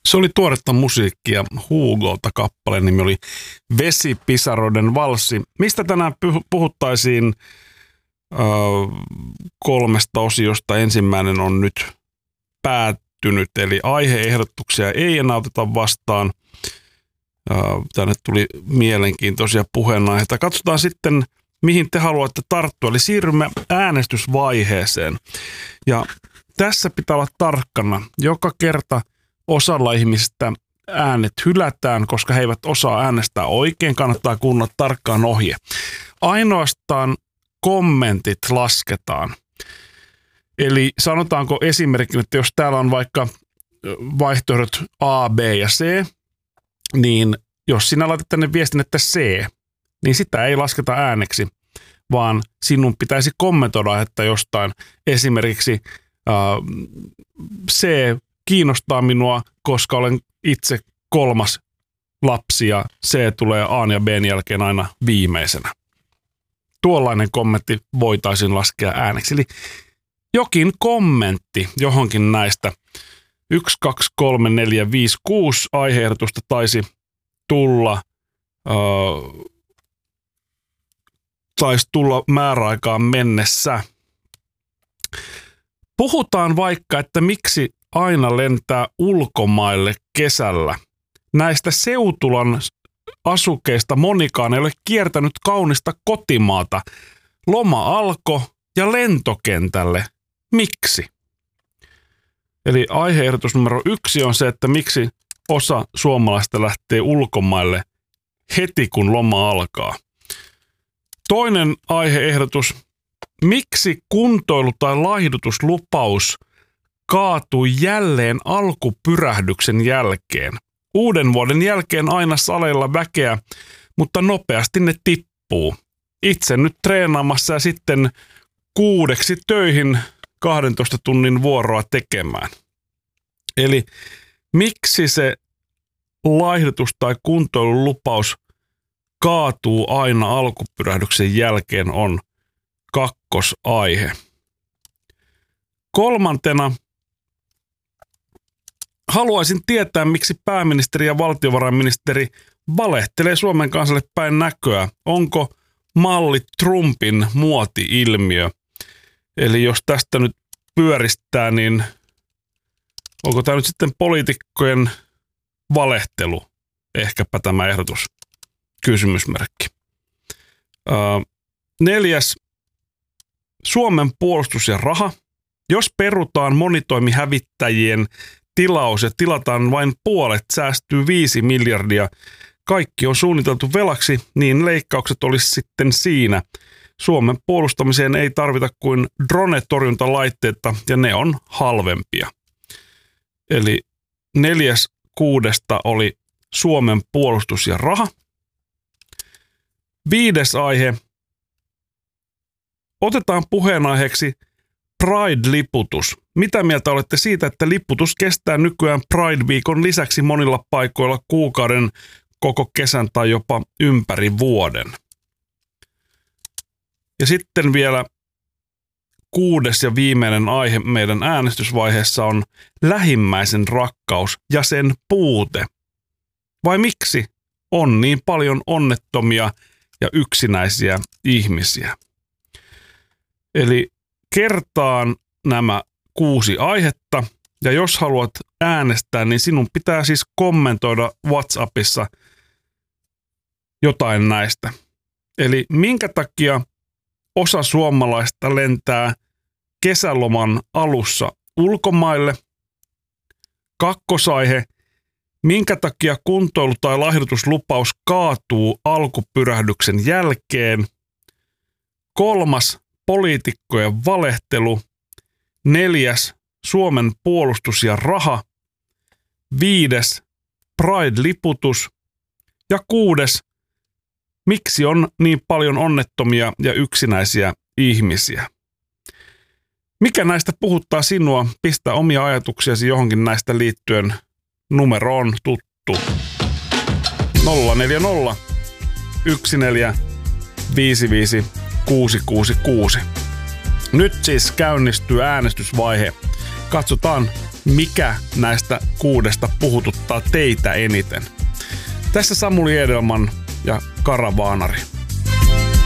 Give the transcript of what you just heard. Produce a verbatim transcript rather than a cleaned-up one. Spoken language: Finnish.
Se oli tuoretta musiikkia. Hugolta kappaleen nimi oli Vesipisaroiden valssi. Mistä tänään puhuttaisiin äh, kolmesta osiosta? Ensimmäinen on nyt päättynyt, eli aiheehdotuksia ei enää oteta vastaan. Äh, tänne tuli mielenkiintoisia puheenaiheita. Katsotaan sitten, mihin te haluatte tarttua. Eli siirrymme äänestysvaiheeseen. Ja tässä pitää olla tarkkana. Joka kerta osalla ihmisistä äänet hylätään, koska he eivät osaa äänestää oikein. Kannattaa kuunnella tarkkaan ohje. Ainoastaan kommentit lasketaan. Eli sanotaanko esimerkiksi, että jos täällä on vaikka vaihtoehdot A, B ja C, niin jos sinä laitat tänne viestin, että C, niin sitä ei lasketa ääneksi, vaan sinun pitäisi kommentoida, että jostain esimerkiksi äh, C kiinnostaa minua, koska olen itse kolmas lapsi ja C tulee A ja B jälkeen aina viimeisenä. Tuollainen kommentti voitaisiin laskea ääneksi. Eli jokin kommentti johonkin näistä yksi, kaksi, kolme, neljä, viisi, kuusi aiheehdotusta taisi tulla, äh, taisi tulla määräaikaan mennessä. Puhutaan vaikka, että miksi aina lentää ulkomaille kesällä. Näistä Seutulan asukeista monikaan ei ole kiertänyt kaunista kotimaata. Loma alkoi ja lentokentälle. Miksi? Eli aiheehdotus numero yksi on se, että miksi osa suomalaista lähtee ulkomaille heti kun loma alkaa. Toinen aiheehdotus. Miksi kuntoilu- tai laihdutuslupaus kaatui jälleen alkupyrähdyksen jälkeen? Uuden vuoden jälkeen aina saleilla väkeä, mutta nopeasti ne tippuu. Itse nyt treenaamassa ja sitten kuudeksi töihin kahdentoista tunnin vuoroa tekemään. Eli miksi se laihdutus- tai kuntoilulupaus kaatuu aina alkupyrähdyksen jälkeen on kakkosaihe. Kolmantena haluaisin tietää, miksi pääministeri ja valtiovarainministeri valehtelee Suomen kansalle päin näköä. Onko malli Trumpin muoti-ilmiö? Eli jos tästä nyt pyöristää, niin onko tämä nyt sitten poliitikkojen valehtelu? Ehkäpä tämä ehdotus. Kysymysmerkki. Öö, neljäs. Suomen puolustus ja raha. Jos perutaan monitoimihävittäjien tilaus ja tilataan vain puolet, säästyy viisi miljardia. Kaikki on suunniteltu velaksi, niin leikkaukset olisi sitten siinä. Suomen puolustamiseen ei tarvita kuin drone-torjuntalaitteita ja ne on halvempia. Eli neljäs kuudesta oli Suomen puolustus ja raha. Viides aihe. Otetaan puheenaiheeksi Pride-liputus. Mitä mieltä olette siitä, että liputus kestää nykyään Pride-viikon lisäksi monilla paikoilla kuukauden, koko kesän tai jopa ympäri vuoden? Ja sitten vielä kuudes ja viimeinen aihe meidän äänestysvaiheessa on lähimmäisen rakkaus ja sen puute. Vai miksi on niin paljon onnettomia ja yksinäisiä ihmisiä? Eli kertaan nämä kuusi aihetta, ja jos haluat äänestää, niin sinun pitää siis kommentoida WhatsAppissa jotain näistä. Eli minkä takia osa suomalaista lentää kesäloman alussa ulkomaille? Kakkosaihe. Minkä takia kuntoilu- tai laihdutuslupaus kaatuu alkupyrähdyksen jälkeen? Kolmas. Poliitikkojen valehtelu. Neljäs. Suomen puolustus ja raha. Viides. Pride-liputus. Ja kuudes. Miksi on niin paljon onnettomia ja yksinäisiä ihmisiä? Mikä näistä puhuttaa sinua? Pistä omia ajatuksiasi johonkin näistä liittyen. Numero on tuttu. nolla neljä nolla yksi neljä viisi viisi kuusi kuusi kuusi. Nyt siis käynnistyy äänestysvaihe. Katsotaan, mikä näistä kuudesta puhututtaa teitä eniten. Tässä Samuli Edelman ja Karavaanari.